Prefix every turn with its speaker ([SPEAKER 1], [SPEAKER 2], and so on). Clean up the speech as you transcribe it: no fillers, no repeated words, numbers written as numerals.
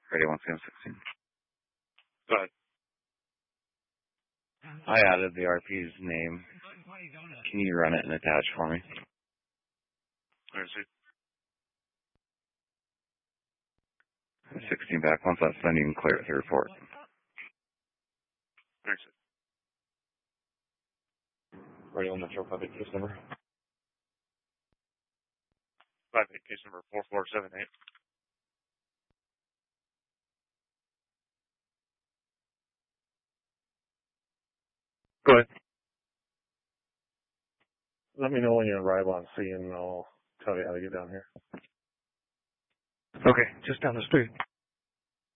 [SPEAKER 1] Radio 1CM16.
[SPEAKER 2] Go ahead.
[SPEAKER 1] I added the RP's name. Can you run it and attach for me?
[SPEAKER 2] Where is it?
[SPEAKER 1] 16 back. Once that's done, you can clear it to report.
[SPEAKER 2] Where is it?
[SPEAKER 1] Radio Metro 58 case number.
[SPEAKER 2] 58 case number 4478. Go ahead.
[SPEAKER 3] Let me know when you arrive on scene and I'll tell you how to get down here.
[SPEAKER 2] Okay, just down the street.